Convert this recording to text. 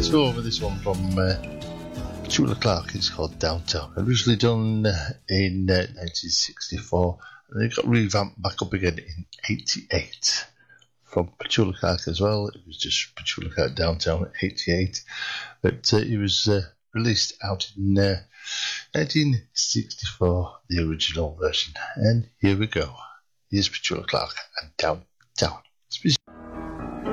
tour with this one from Petula Clark. It's called Downtown. Originally done in 1964, and it got revamped back up again in 88 from Petula Clark as well. It was just Petula Clark Downtown 88, but it was released out in 1964, the original version. And here we go. Here's Petula Clark and Downtown.